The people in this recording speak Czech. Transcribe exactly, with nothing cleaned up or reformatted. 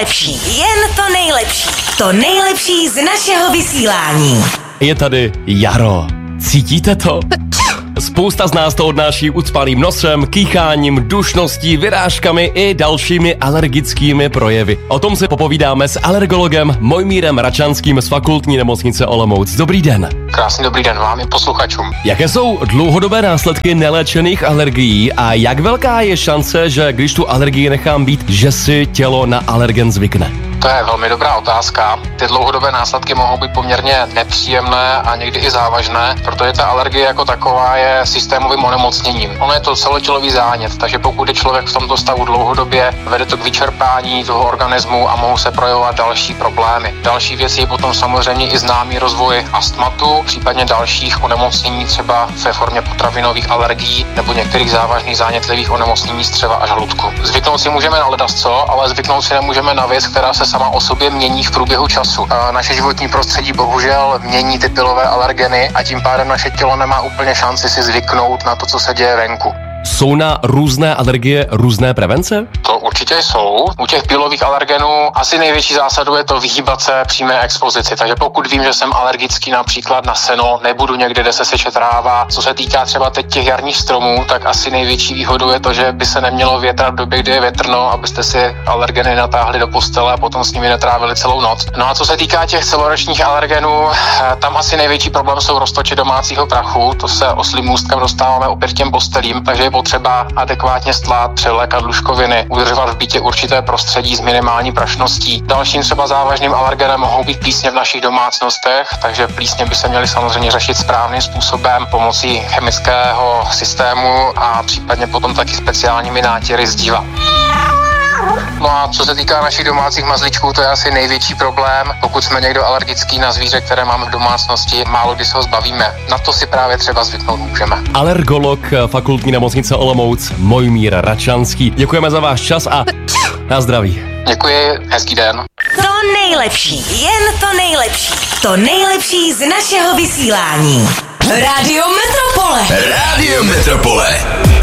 nejlepší, jen to nejlepší. To nejlepší z našeho vysílání. Je tady jaro. Cítíte to? Spousta z nás to odnáší ucpaným nosem, kýcháním, dušností, vyrážkami i dalšími alergickými projevy. O tom si popovídáme s alergologem Mojmírem Račanským z Fakultní nemocnice Olomouc. Dobrý den. Krásný dobrý den vám i posluchačům. Jaké jsou dlouhodobé následky neléčených alergií a jak velká je šance, že když tu alergii nechám být, že si tělo na alergen zvykne? To je velmi dobrá otázka. Ty dlouhodobé následky mohou být poměrně nepříjemné a někdy i závažné, protože ta alergie jako taková je systémovým onemocněním. Ono je to celotělový zánět, takže pokud je člověk v tomto stavu dlouhodobě, vede to k vyčerpání toho organismu a mohou se projevovat další problémy. Další věc je potom samozřejmě i známý rozvoj astmatu, případně dalších onemocnění třeba ve formě potravinových alergií nebo některých závažných zánětlivých onemocnění střeva a žaludku. Zvyknout si můžeme na ledasco, ale zvyknout si nemůžeme na věc, která se sama o sobě mění v průběhu času. A naše životní prostředí bohužel mění ty pilové alergeny a tím pádem naše tělo nemá úplně šanci si zvyknout na to, co se děje venku. Jsou na různé alergie různé prevence? To určitě jsou. U těch pilových alergenů asi největší zásadou je to vyhýbat se přímé expozici. Takže pokud vím, že jsem alergický například na seno, nebudu někde, kde se seče tráva. Co se týká třeba teď těch jarních stromů, tak asi největší výhodou je to, že by se nemělo větrat v době, kdy je větrno, abyste si alergeny natáhli do postele a potom s nimi netrávili celou noc. No a co se týká těch celoročních alergenů, tam asi největší problém jsou roztoče domácího prachu. To se oslím můstkem dostáváme opět těm postelím, takže je potřeba adekvátně stlát, převlékat lůžkoviny, udržovat v bytě určité prostředí s minimální prašností. Dalším třeba závažným alergenem mohou být plísně v našich domácnostech, takže plísně by se měly samozřejmě řešit správným způsobem pomocí chemického systému a případně potom taky speciálními nátěry z díva. No a co se týká našich domácích mazlíčků, to je asi největší problém. Pokud jsme někdo alergický na zvíře, které máme v domácnosti, málo kdy se ho zbavíme. Na to si právě třeba zvyknout můžeme. Alergolog Fakultní nemocnice Olomouc Mojmír Račanský. Děkujeme za váš čas a na zdraví. Děkuji, hezký den. To nejlepší, jen to nejlepší. To nejlepší z našeho vysílání. Rádio Metropole. Rádio Metropole.